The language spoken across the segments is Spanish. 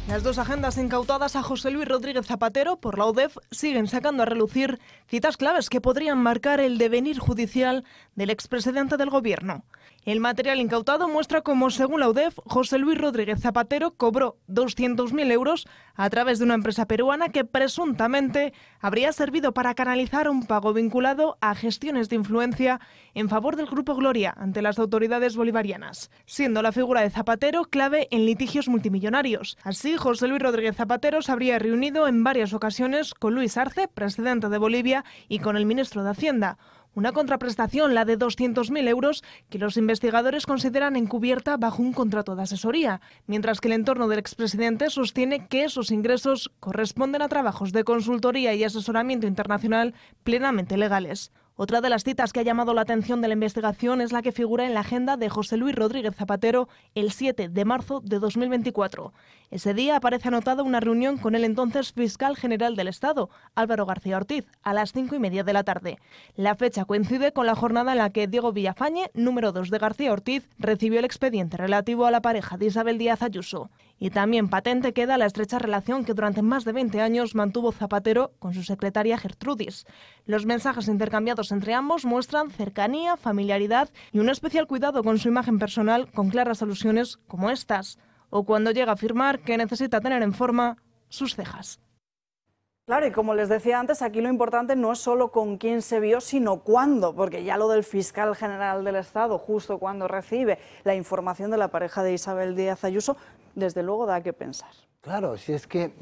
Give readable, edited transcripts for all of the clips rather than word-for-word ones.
Las dos agendas incautadas a José Luis Rodríguez Zapatero por la UDEF siguen sacando a relucir citas claves que podrían marcar el devenir judicial del expresidente del Gobierno. El material incautado muestra cómo, según la UDEF, José Luis Rodríguez Zapatero cobró 200.000 euros a través de una empresa peruana que presuntamente habría servido para canalizar un pago vinculado a gestiones de influencia en favor del Grupo Gloria ante las autoridades bolivarianas, siendo la figura de Zapatero clave en litigios multimillonarios. Así, José Luis Rodríguez Zapatero se habría reunido en varias ocasiones con Luis Arce, presidente de Bolivia, y con el ministro de Hacienda. Una contraprestación, la de 200.000 euros, que los investigadores consideran encubierta bajo un contrato de asesoría, mientras que el entorno del expresidente sostiene que esos ingresos corresponden a trabajos de consultoría y asesoramiento internacional plenamente legales. Otra de las citas que ha llamado la atención de la investigación es la que figura en la agenda de José Luis Rodríguez Zapatero el 7 de marzo de 2024. Ese día aparece anotada una reunión con el entonces fiscal general del Estado, Álvaro García Ortiz, a las 5:30 de la tarde. La fecha coincide con la jornada en la que Diego Villafañe, número 2 de García Ortiz, recibió el expediente relativo a la pareja de Isabel Díaz Ayuso. Y también patente queda la estrecha relación que durante más de 20 años mantuvo Zapatero con su secretaria Gertrudis. Los mensajes intercambiados entre ambos muestran cercanía, familiaridad y un especial cuidado con su imagen personal, con claras alusiones como estas, o cuando llega a afirmar que necesita tener en forma sus cejas. Claro, y como les decía antes, aquí lo importante no es solo con quién se vio, sino cuándo, porque ya lo del fiscal general del Estado, justo cuando recibe la información de la pareja de Isabel Díaz Ayuso, desde luego da que pensar. Claro, si es que,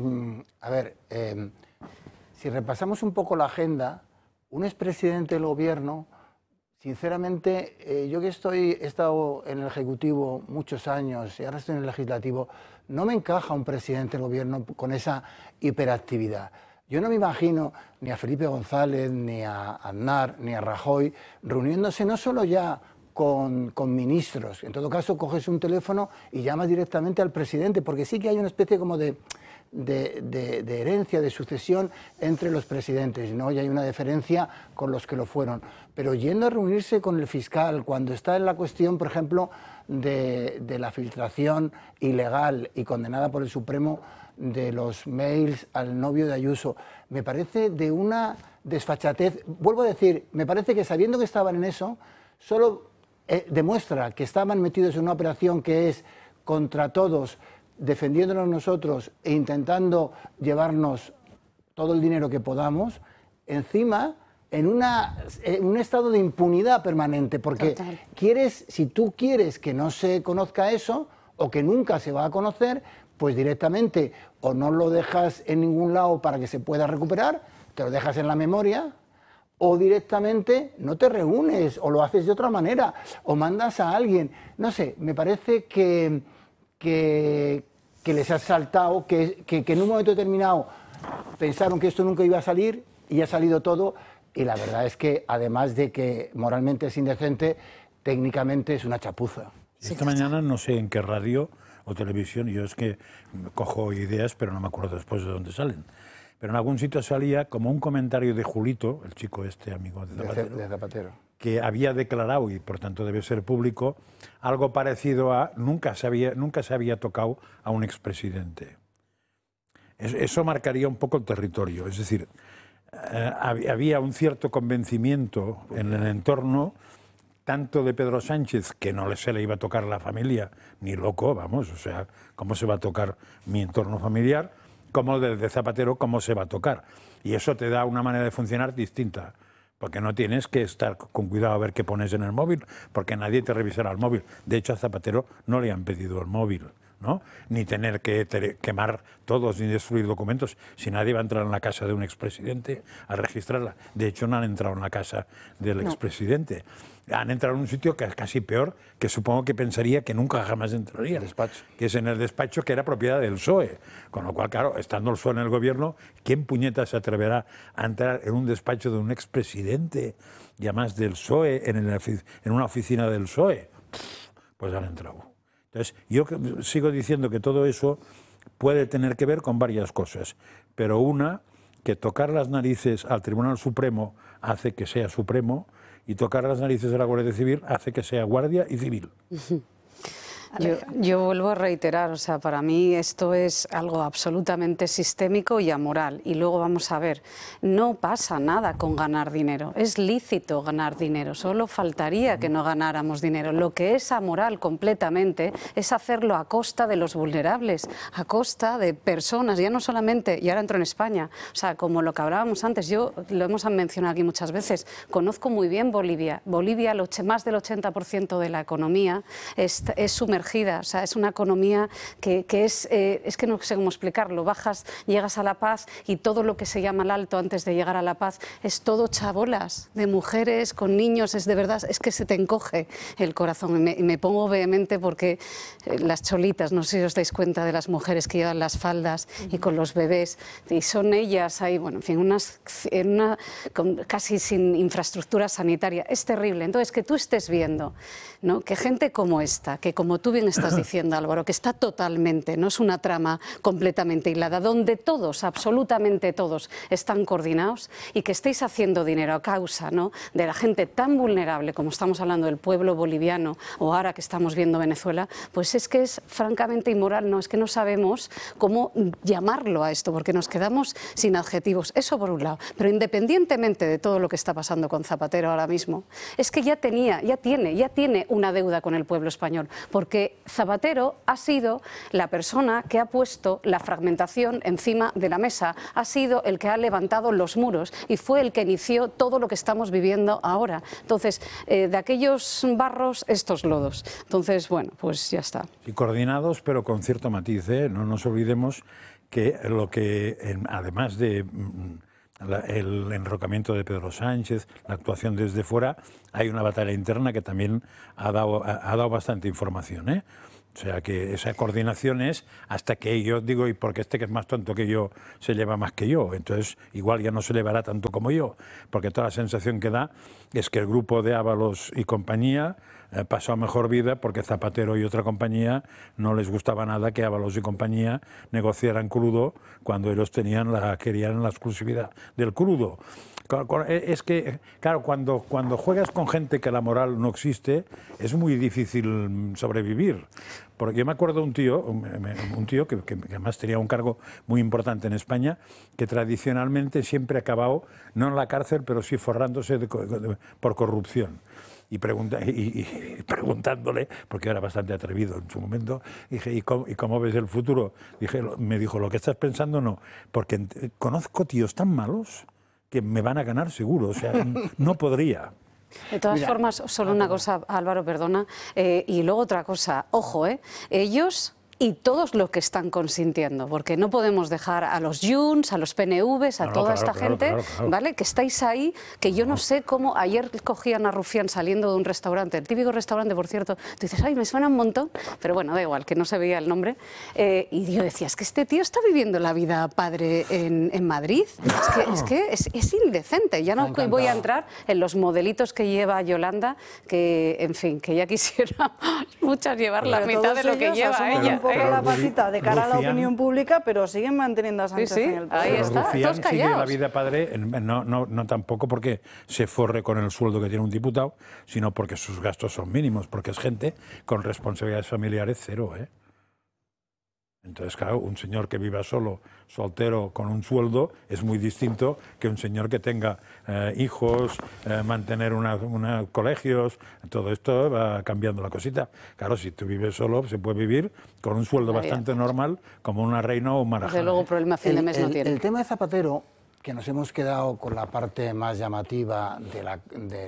si repasamos un poco la agenda, un expresidente del Gobierno, sinceramente, yo que he estado en el Ejecutivo muchos años y ahora estoy en el Legislativo, no me encaja un presidente del Gobierno con esa hiperactividad. Yo no me imagino ni a Felipe González, ni a Aznar, ni a Rajoy reuniéndose no solo ya con ministros. En todo caso, coges un teléfono y llamas directamente al presidente, porque sí que hay una especie como de herencia, de sucesión entre los presidentes, ¿no? Y hay una deferencia con los que lo fueron. Pero yendo a reunirse con el fiscal, cuando está en la cuestión, por ejemplo, de la filtración ilegal y condenada por el Supremo de los mails al novio de Ayuso, me parece de una desfachatez. Vuelvo a decir, me parece que sabiendo que estaban en eso, solo demuestra que estaban metidos en una operación que es contra todos, defendiéndonos nosotros e intentando llevarnos todo el dinero que podamos, encima en un estado de impunidad permanente, porque si tú quieres que no se conozca eso, o que nunca se va a conocer, pues directamente o no lo dejas en ningún lado para que se pueda recuperar, te lo dejas en la memoria, o directamente no te reúnes, o lo haces de otra manera, o mandas a alguien. No sé, me parece que les ha saltado, que en un momento determinado pensaron que esto nunca iba a salir y ha salido todo, y la verdad es que además de que moralmente es indecente, técnicamente es una chapuza. Esta mañana no sé en qué radio o televisión, yo es que cojo ideas pero no me acuerdo después de dónde salen, pero en algún sitio salía como un comentario de Julito, el chico este amigo de Zapatero, que había declarado, y por tanto debe ser público, algo parecido a nunca se había tocado a un expresidente. Eso marcaría un poco el territorio, es decir, había un cierto convencimiento en el entorno, tanto de Pedro Sánchez, que no se le iba a tocar la familia, ni loco, vamos, o sea, ¿cómo se va a tocar mi entorno familiar? Como el de Zapatero, ¿cómo se va a tocar? Y eso te da una manera de funcionar distinta, porque no tienes que estar con cuidado a ver qué pones en el móvil, porque nadie te revisará el móvil. De hecho, a Zapatero no le han pedido el móvil, ¿no? Ni tener que quemar todos ni destruir documentos, si nadie va a entrar en la casa de un expresidente a registrarla. De hecho, no han entrado en la casa del expresidente. Han entrado en un sitio que es casi peor, que supongo que pensaría que nunca jamás entraría. El despacho. Que es en el despacho que era propiedad del PSOE. Con lo cual, claro, estando el PSOE en el gobierno, ¿quién puñeta se atreverá a entrar en un despacho de un expresidente? Y además del PSOE, en una oficina del PSOE. Pues han entrado. Entonces, yo sigo diciendo que todo eso puede tener que ver con varias cosas, pero una, que tocar las narices al Tribunal Supremo hace que sea Supremo, y tocar las narices de la Guardia Civil hace que sea Guardia y Civil. Yo vuelvo a reiterar, o sea, para mí esto es algo absolutamente sistémico y amoral. Y luego vamos a ver, no pasa nada con ganar dinero, es lícito ganar dinero, solo faltaría que no ganáramos dinero. Lo que es amoral completamente es hacerlo a costa de los vulnerables, a costa de personas, ya no solamente, y ahora entro en España, o sea, como lo que hablábamos antes, yo lo hemos mencionado aquí muchas veces, conozco muy bien Bolivia. Bolivia, más del 80% de la economía es sumergida, o sea, es una economía que es que no sé cómo explicarlo, bajas, llegas a La Paz y todo lo que se llama el Alto antes de llegar a La Paz es todo chabolas de mujeres con niños, es de verdad, es que se te encoge el corazón y me pongo vehemente porque las cholitas, no sé si os dais cuenta de las mujeres que llevan las faldas y con los bebés y son ellas ahí, bueno, en fin, casi sin infraestructura sanitaria, es terrible. Entonces, que tú estés viendo, ¿no?, que gente como esta, que como tú bien estás diciendo, Álvaro, que está totalmente, no es una trama completamente hilada, donde todos, absolutamente todos, están coordinados y que estéis haciendo dinero a causa, ¿no?, de la gente tan vulnerable como estamos hablando del pueblo boliviano o ahora que estamos viendo Venezuela, pues es que es francamente inmoral, no, es que no sabemos cómo llamarlo a esto, porque nos quedamos sin adjetivos. Eso por un lado, pero independientemente de todo lo que está pasando con Zapatero ahora mismo, es que ya tiene una deuda con el pueblo español, porque Zapatero ha sido la persona que ha puesto la fragmentación encima de la mesa, ha sido el que ha levantado los muros y fue el que inició todo lo que estamos viviendo ahora. Entonces, de aquellos barros, estos lodos. Entonces, bueno, pues ya está. Y coordinados, pero con cierto matiz, ¿eh? No nos olvidemos que además de el enrocamiento de Pedro Sánchez, la actuación desde fuera, hay una batalla interna que también ha dado bastante información, ¿eh? O sea que esa coordinación es hasta que yo digo, y porque este que es más tonto que yo se lleva más que yo, entonces igual ya no se llevará tanto como yo, porque toda la sensación que da es que el grupo de Ábalos y compañía pasó a mejor vida porque Zapatero y otra compañía no les gustaba nada que Ábalos y compañía negociaran crudo cuando ellos querían la exclusividad del crudo. Es que, claro, cuando juegas con gente que la moral no existe, es muy difícil sobrevivir. Porque yo me acuerdo de un tío que además tenía un cargo muy importante en España, que tradicionalmente siempre ha acabado, no en la cárcel, pero sí forrándose por corrupción. Y preguntándole, porque era bastante atrevido en su momento, dije, ¿y cómo ves el futuro? Me dijo, lo que estás pensando no, porque conozco tíos tan malos que me van a ganar seguro, o sea, no podría. De todas formas, solo una cosa, Álvaro, perdona, y luego otra cosa, ojo, ellos y todos los que están consintiendo, porque no podemos dejar a los Junts, a los PNVs, a toda esta gente, ¿vale?, que estáis ahí, que yo no sé cómo, ayer cogían a Rufián saliendo de un restaurante, el típico restaurante, por cierto, tú dices, ay, me suena un montón, pero bueno, da igual, que no se veía el nombre, y yo decía, es que este tío está viviendo la vida padre en Madrid, es indecente, ya no voy a entrar en los modelitos que lleva Yolanda, que, en fin, que ya quisiera muchas llevar la mitad de lo que lleva ella. La patita de cara a la opinión pública, pero siguen manteniendo a Sánchez en el poder. Ahí está, Rufián sigue la vida padre, no tampoco porque se forre con el sueldo que tiene un diputado, sino porque sus gastos son mínimos, porque es gente con responsabilidades familiares cero, ¿eh? Entonces, claro, un señor que viva solo, soltero, con un sueldo, es muy distinto que un señor que tenga hijos, mantener colegios, todo esto va cambiando la cosita. Claro, si tú vives solo, se puede vivir con un sueldo bastante normal, como una reina o un marajá. Desde luego, problema a fin de mes no tiene. El tema de Zapatero, que nos hemos quedado con la parte más llamativa de la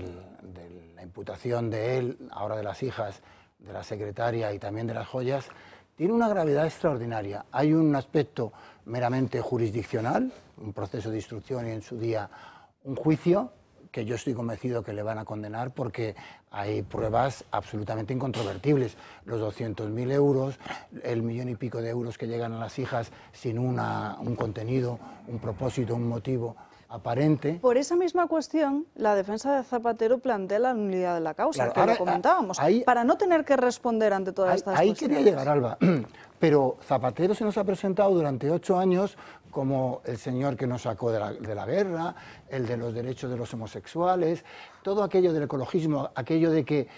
imputación de él, ahora de las hijas, de la secretaria y también de las joyas, tiene una gravedad extraordinaria. Hay un aspecto meramente jurisdiccional, un proceso de instrucción y en su día un juicio, que yo estoy convencido que le van a condenar porque hay pruebas absolutamente incontrovertibles. Los 200.000 euros, el 1,5 millones de euros que llegan a las hijas sin un contenido, un propósito, un motivo aparente. Por esa misma cuestión, la defensa de Zapatero plantea la nulidad de la causa, claro, que lo comentábamos, para no tener que responder ante todas estas cuestiones. Ahí quería llegar, Alba, Pero Zapatero se nos ha presentado durante 8 años como el señor que nos sacó de la guerra, el de los derechos de los homosexuales, todo aquello del ecologismo, aquello de que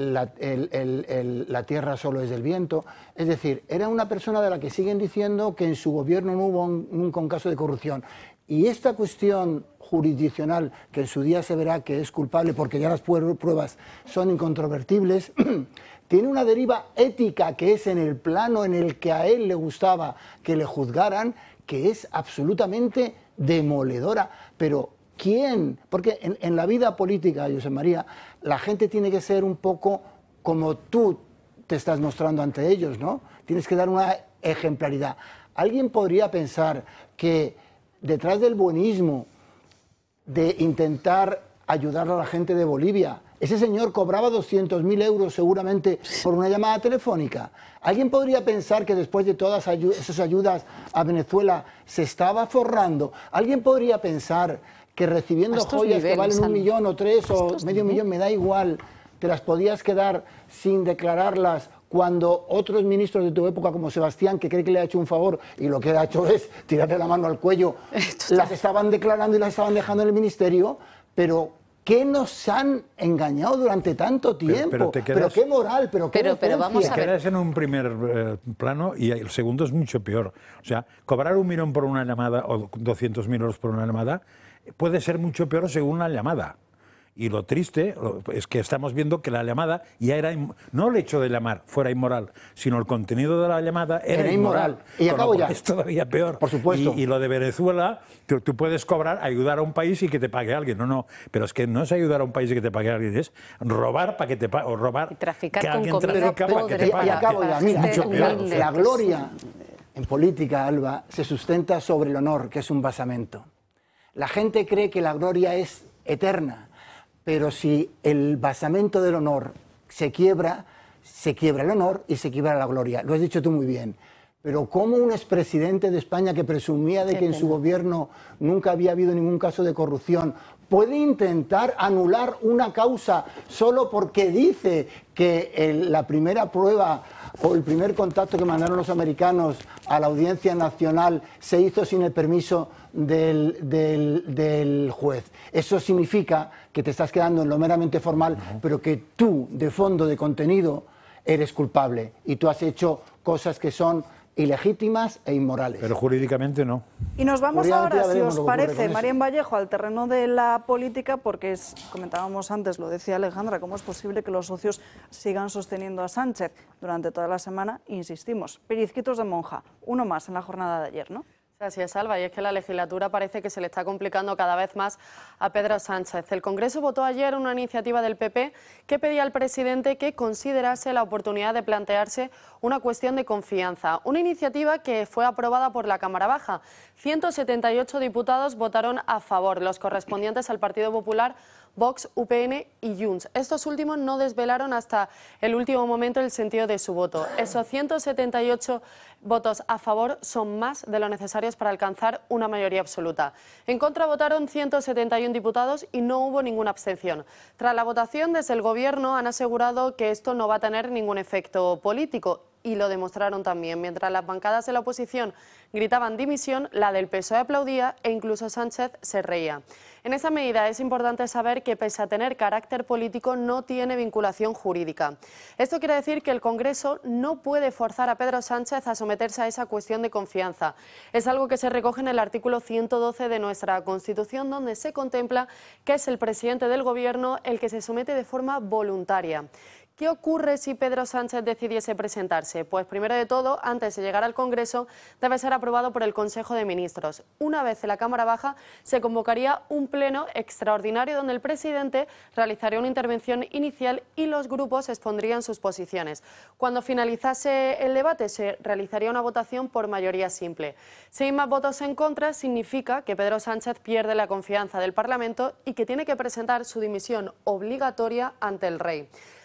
la tierra solo es del viento. Es decir, era una persona de la que siguen diciendo que en su gobierno no hubo nunca un caso de corrupción. Y esta cuestión jurisdiccional, que en su día se verá que es culpable porque ya las pruebas son incontrovertibles, tiene una deriva ética que es en el plano en el que a él le gustaba que le juzgaran, que es absolutamente demoledora. Pero ¿quién? Porque en la vida política, Josep María, la gente tiene que ser un poco como tú te estás mostrando ante ellos, ¿no? Tienes que dar una ejemplaridad. ¿Alguien podría pensar que detrás del buenismo de intentar ayudar a la gente de Bolivia, ese señor cobraba 200.000 euros seguramente por una llamada telefónica? ¿Alguien podría pensar que después de todas esas ayudas a Venezuela se estaba forrando? ¿Alguien podría pensar que recibiendo joyas que valen 1 millón o 3 o medio millón, me da igual, te las podías quedar sin declararlas, cuando otros ministros de tu época, como Sebastián, que cree que le ha hecho un favor y lo que ha hecho es tirarle la mano al cuello, las estaban declarando y las estaban dejando en el ministerio? Pero ¿qué nos han engañado durante tanto tiempo? Pero qué moral, pero vamos a ver. Te quedas en un primer plano y el segundo es mucho peor. O sea, cobrar 1 millón por una llamada o 200.000 euros por una llamada puede ser mucho peor según la llamada. Y lo triste es que estamos viendo que la llamada ya era, no el hecho de llamar fuera inmoral, sino el contenido de la llamada era inmoral. Y acabo ya. Es todavía peor. Por supuesto. Y lo de Venezuela, tú puedes cobrar, ayudar a un país y que te pague alguien. No, pero es que no es ayudar a un país y que te pague alguien, es robar para que te pague, o robar y traficar que con alguien comida trafica para que te pague. Y acabo ya. Mira, Mucho peor. la gloria en política, Alba, se sustenta sobre el honor, que es un basamento. La gente cree que la gloria es eterna, pero si el basamento del honor se quiebra el honor y se quiebra la gloria. Lo has dicho tú muy bien. Pero ¿cómo un expresidente de España que presumía de que en su gobierno nunca había habido ningún caso de corrupción puede intentar anular una causa solo porque dice que la primera prueba o el primer contacto que mandaron los americanos a la Audiencia Nacional se hizo sin el permiso del juez? Eso significa que te estás quedando en lo meramente formal, pero que tú, de fondo, de contenido, eres culpable y tú has hecho cosas que son ilegítimas e inmorales. Pero jurídicamente no. Y nos vamos ahora, si os parece, Marian Vallejo, al terreno de la política, porque comentábamos antes, lo decía Alejandra, cómo es posible que los socios sigan sosteniendo a Sánchez durante toda la semana. Insistimos, pellizquitos de monja, uno más en la jornada de ayer, ¿no? Así es, Alba, y es que la legislatura parece que se le está complicando cada vez más a Pedro Sánchez. El Congreso votó ayer una iniciativa del PP que pedía al presidente que considerase la oportunidad de plantearse una cuestión de confianza. Una iniciativa que fue aprobada por la Cámara Baja. 178 diputados votaron a favor, los correspondientes al Partido Popular, Vox, UPN y Junts. Estos últimos no desvelaron hasta el último momento el sentido de su voto. Esos 178 votos a favor son más de lo necesarios para alcanzar una mayoría absoluta. En contra votaron 171 diputados y no hubo ninguna abstención. Tras la votación, desde el Gobierno han asegurado que esto no va a tener ningún efecto político. Y lo demostraron también. Mientras las bancadas de la oposición gritaban dimisión, la del PSOE aplaudía e incluso Sánchez se reía. En esa medida es importante saber que, pese a tener carácter político, no tiene vinculación jurídica. Esto quiere decir que el Congreso no puede forzar a Pedro Sánchez a someterse a esa cuestión de confianza. Es algo que se recoge en el artículo 112 de nuestra Constitución, donde se contempla que es el presidente del Gobierno el que se somete de forma voluntaria. ¿Qué ocurre si Pedro Sánchez decidiese presentarse? Pues primero de todo, antes de llegar al Congreso, debe ser aprobado por el Consejo de Ministros. Una vez en la Cámara Baja, se convocaría un pleno extraordinario donde el presidente realizaría una intervención inicial y los grupos expondrían sus posiciones. Cuando finalizase el debate, se realizaría una votación por mayoría simple. Si hay más votos en contra, significa que Pedro Sánchez pierde la confianza del Parlamento y que tiene que presentar su dimisión obligatoria ante el rey.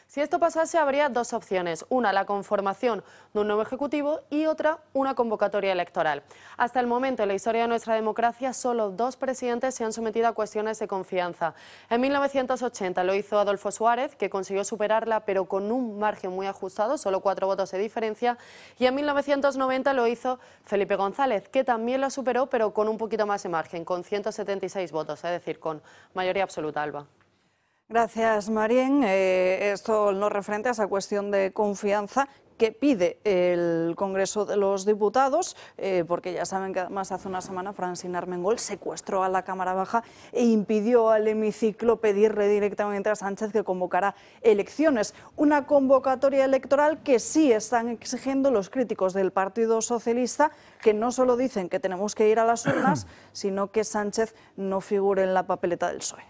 Si esto pasase, habría dos opciones. Una, la conformación de un nuevo Ejecutivo y otra, una convocatoria electoral. Hasta el momento, en la historia de nuestra democracia, solo 2 presidentes se han sometido a cuestiones de confianza. En 1980 lo hizo Adolfo Suárez, que consiguió superarla, pero con un margen muy ajustado, solo 4 votos de diferencia. Y en 1990 lo hizo Felipe González, que también la superó, pero con un poquito más de margen, con 176 votos, es decir, con mayoría absoluta, Alba. Gracias, Marien. Esto no referente a esa cuestión de confianza que pide el Congreso de los Diputados, porque ya saben que además hace una semana Francina Armengol secuestró a la Cámara Baja e impidió al hemiciclo pedirle directamente a Sánchez que convocara elecciones. Una convocatoria electoral que sí están exigiendo los críticos del Partido Socialista, que no solo dicen que tenemos que ir a las urnas, sino que Sánchez no figure en la papeleta del PSOE.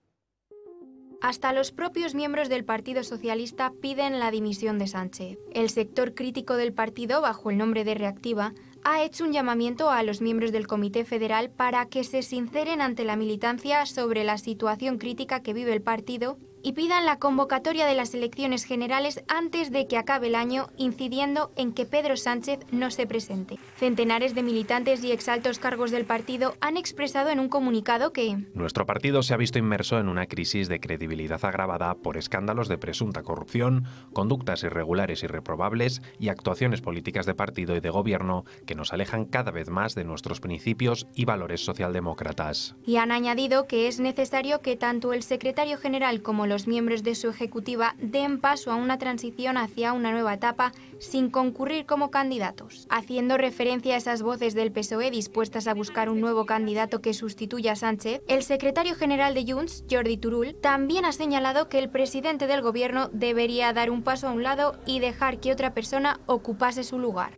Hasta los propios miembros del Partido Socialista piden la dimisión de Sánchez. El sector crítico del partido, bajo el nombre de Reactiva, ha hecho un llamamiento a los miembros del Comité Federal para que se sinceren ante la militancia sobre la situación crítica que vive el partido y pidan la convocatoria de las elecciones generales antes de que acabe el año, incidiendo en que Pedro Sánchez no se presente. Centenares de militantes y exaltos cargos del partido han expresado en un comunicado que nuestro partido se ha visto inmerso en una crisis de credibilidad agravada por escándalos de presunta corrupción, conductas irregulares y reprobables y actuaciones políticas de partido y de gobierno que nos alejan cada vez más de nuestros principios y valores socialdemócratas. Y han añadido que es necesario que tanto el secretario general como los miembros de su ejecutiva den paso a una transición hacia una nueva etapa sin concurrir como candidatos. Haciendo referencia a esas voces del PSOE dispuestas a buscar un nuevo candidato que sustituya a Sánchez, el secretario general de Junts, Jordi Turull, también ha señalado que el presidente del gobierno debería dar un paso a un lado y dejar que otra persona ocupase su lugar.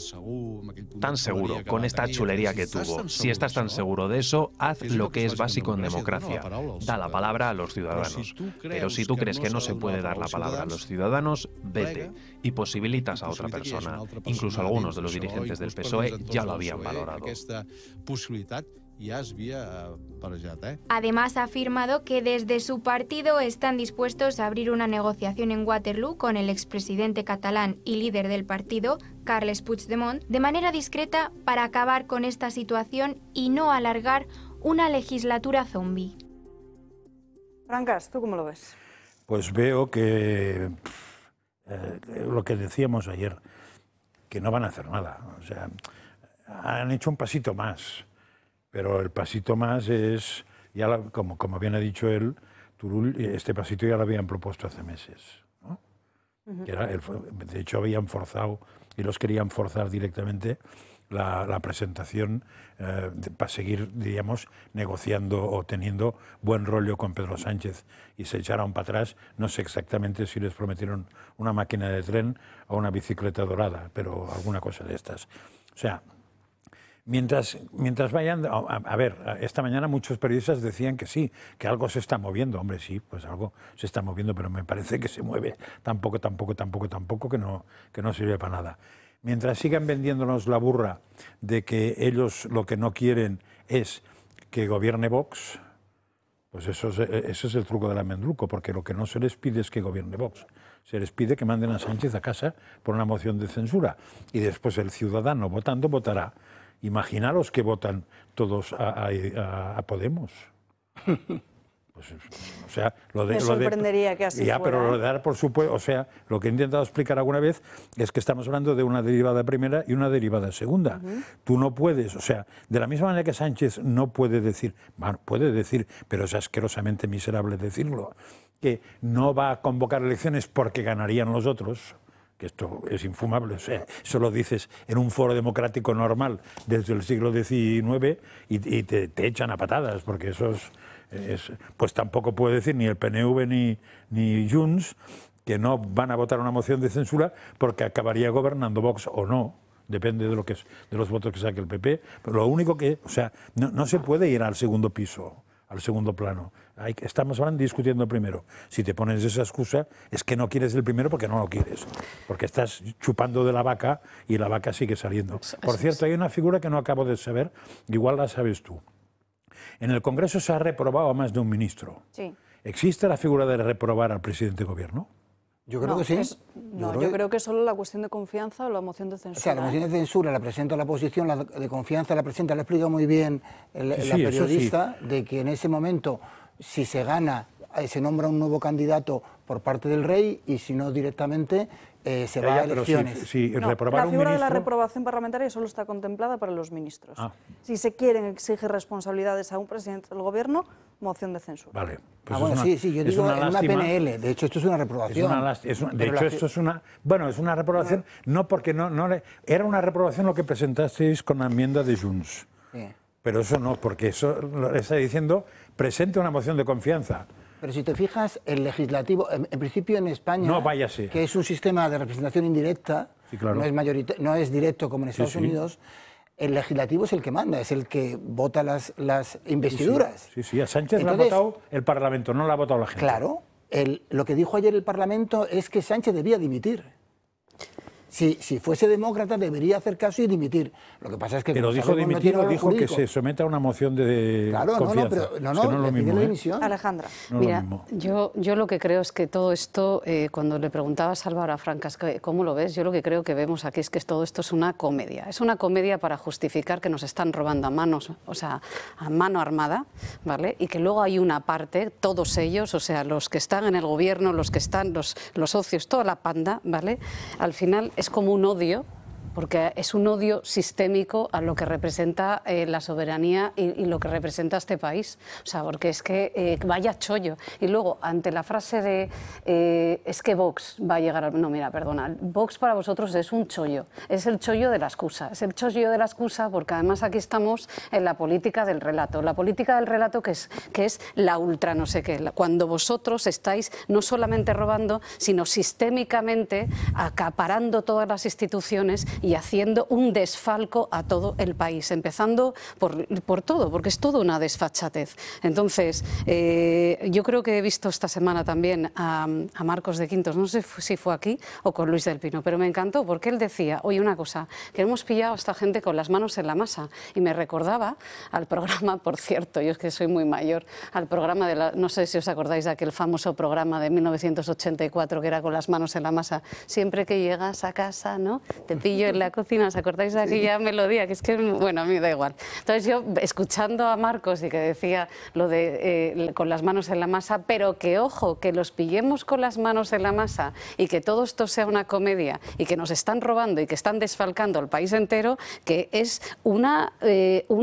Tan seguro, con esta chulería que tuvo. Si estás tan seguro de eso, haz lo que es básico en democracia. Da la palabra a los ciudadanos. Pero si tú crees que no se puede dar la palabra a los ciudadanos, vete y posibilitas a otra persona. Incluso algunos de los dirigentes del PSOE ya lo habían valorado. Además, ha afirmado que desde su partido están dispuestos a abrir una negociación en Waterloo con el expresidente catalán y líder del partido, Carles Puigdemont, de manera discreta para acabar con esta situación y no alargar una legislatura zombie. Francas, ¿tú cómo lo ves? Pues veo que lo que decíamos ayer, que no van a hacer nada. O sea, han hecho un pasito más. Pero el pasito más es, ya como bien ha dicho él, Turull, este pasito ya lo habían propuesto hace meses, ¿no? Que era de hecho, habían forzado, y los querían forzar directamente, la presentación para seguir, diríamos, negociando o teniendo buen rollo con Pedro Sánchez y se echaron para atrás. No sé exactamente si les prometieron una máquina de tren o una bicicleta dorada, pero alguna cosa de estas. O sea, mientras vayan... A ver, esta mañana muchos periodistas decían que sí, que algo se está moviendo. Hombre, sí, pues algo se está moviendo, pero me parece que se mueve tampoco, que no sirve para nada. Mientras sigan vendiéndonos la burra de que ellos lo que no quieren es que gobierne Vox, pues eso es el truco del almendruco, porque lo que no se les pide es que gobierne Vox. Se les pide que manden a Sánchez a casa por una moción de censura. Y después el ciudadano votando votará. Imaginaros que votan todos a Podemos. Pues, o sea, me sorprendería que así fuera. Pero lo de dar por supuesto, o sea, lo que he intentado explicar alguna vez es que estamos hablando de una derivada primera y una derivada segunda. Tú no puedes, o sea, de la misma manera que Sánchez no puede decir, bueno, puede decir, pero es asquerosamente miserable decirlo, que no va a convocar elecciones porque ganarían los otros, que esto es infumable, o sea, eso lo dices en un foro democrático normal desde el siglo XIX y te echan a patadas, porque eso pues tampoco puede decir ni el PNV ni Junts que no van a votar una moción de censura porque acabaría gobernando Vox o no, depende de los votos que saque el PP, pero lo único que, o sea, no se puede ir al segundo piso, al segundo plano. Estamos hablando discutiendo primero. Si te pones esa excusa, es que no quieres el primero porque no lo quieres. Porque estás chupando de la vaca y la vaca sigue saliendo. Por cierto, hay una figura que no acabo de saber, igual la sabes tú. En el Congreso se ha reprobado a más de un ministro. Sí. ¿Existe la figura de reprobar al presidente de gobierno? Yo creo que sí. Yo creo que es solo la cuestión de confianza o la moción de censura. O sea, la moción de censura la presenta la oposición, la de confianza la presenta, la explica muy bien la periodista, de que en ese momento, si se gana, se nombra un nuevo candidato por parte del rey y si no directamente se va a elecciones. La figura de la reprobación parlamentaria solo está contemplada para los ministros. Si se quieren exigir responsabilidades a un presidente del gobierno, moción de censura. Vale. Pues bueno, sí, yo digo en una PNL. De hecho, esto es una reprobación. De hecho, esto es una... Bueno, es una reprobación, no porque era una reprobación lo que presentasteis con la enmienda de Junts. Sí. Pero eso no, porque eso lo está diciendo, presente una moción de confianza. Pero si te fijas, el legislativo, en principio en España, que es un sistema de representación indirecta, sí, claro, no es directo como en Estados Unidos, el legislativo es el que manda, es el que vota las investiduras. Sí, a Sánchez lo ha votado el Parlamento, no lo ha votado la gente. Claro, lo que dijo ayer el Parlamento es que Sánchez debía dimitir. Si fuese demócrata debería hacer caso y dimitir. Lo que pasa es que... Pero dijo dimitir o dijo que se someta a una moción de confianza. Le pide la dimisión. Alejandra. Mira, yo lo que creo es que todo esto, cuando le preguntaba a Salvador Francas cómo lo ves, yo lo que creo que vemos aquí es que todo esto es una comedia. Es una comedia para justificar que nos están robando a mano armada, ¿vale? Y que luego hay una parte, todos ellos, o sea, los que están en el gobierno, los que están, los socios, toda la panda, ¿vale? Al final es como un odio, porque es un odio sistémico a lo que representa la soberanía y lo que representa este país. O sea, porque es que vaya chollo. Y luego, ante la frase de es que Vox va a llegar al... No, mira, perdona, Vox para vosotros es un chollo. Es el chollo de la excusa. Es el chollo de la excusa porque además aquí estamos en la política del relato. La política del relato que es la ultra no sé qué. Cuando vosotros estáis no solamente robando, sino sistémicamente acaparando todas las instituciones y haciendo un desfalco a todo el país, empezando por todo, porque es todo una desfachatez. Entonces, yo creo que he visto esta semana también a Marcos de Quintos, no sé si fue aquí o con Luis del Pino, pero me encantó porque él decía, oye, una cosa, que hemos pillado a esta gente con las manos en la masa, y me recordaba al programa, por cierto, yo es que soy muy mayor, al programa no sé si os acordáis de aquel famoso programa de 1984 que era con las manos en la masa, siempre que llegas a casa, ¿no? Te pillo en la cocina, ¿os acordáis de aquella melodía? Que es que, bueno, a mí da igual. Entonces yo, escuchando a Marcos y que decía lo de con las manos en la masa, pero que, ojo, que los pillemos con las manos en la masa y que todo esto sea una comedia y que nos están robando y que están desfalcando al país entero, que es una